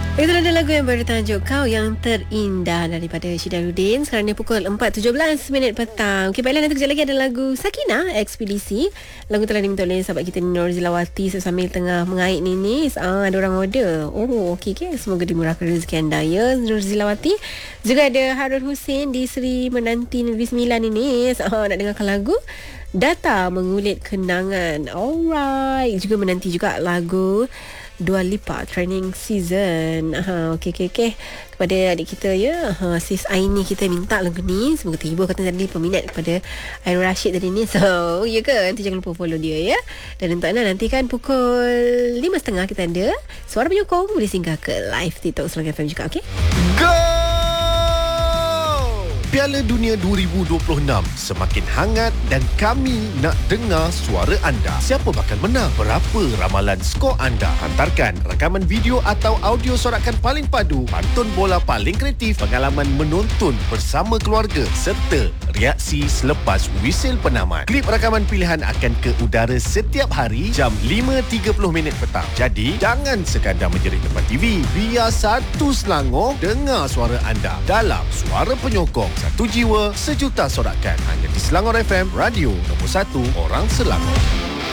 Itulah dia lagu yang bertajuk Kau Yang Terindah daripada Syidaruddin. Sekarang ni pukul 4.17 petang. Okey, baiklah, nanti kejap lagi ada lagu Sakinah Ekspedisi. Lagu telah diminta oleh sahabat kita Nur Zilawati sambil tengah mengait ni. Ada orang order. Oh, okey. Semoga dimurahkan rezeki anda ya, Nur Zilawati. Juga ada Harun Hussein di Seri Menanti Negeri Sembilan ini. Nak dengarkan lagu Data Mengulit Kenangan. Alright. Juga menanti juga lagu Dua Lipa Training Season. Okey. Kepada adik kita ya, Sis Aini, kita minta lagu ni. Semoga terhibur. Kata tadi peminat kepada Airul Rashid tadi ni. So, ya ke? Nanti jangan lupa follow dia ya. Dan untuk anda nantikan pukul 5.30 kita ada Suara Penyokong. Boleh singgah ke live TikTok Serang FM juga. Okey? Go! Piala Dunia 2026 semakin hangat dan kami nak dengar suara anda. Siapa bakal menang? Berapa ramalan skor anda? Hantarkan rakaman video atau audio sorakan paling padu, pantun bola paling kreatif, pengalaman menonton bersama keluarga serta reaksi selepas wisil penamat. Klip rakaman pilihan akan ke udara setiap hari jam 5.30 petang. Jadi, jangan sekadar menjerit depan TV. Biar satu Selangor dengar suara anda dalam Suara Penyokong. Satu jiwa, sejuta sorakan. Hanya di Selangor FM, radio nombor 1 orang Selangor.